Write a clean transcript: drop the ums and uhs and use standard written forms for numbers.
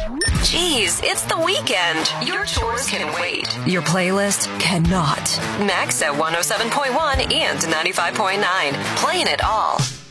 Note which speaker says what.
Speaker 1: Geez, it's the weekend. Your chores can wait.
Speaker 2: Your playlist cannot.
Speaker 1: Max at 107.1 and 95.9. Playing it all.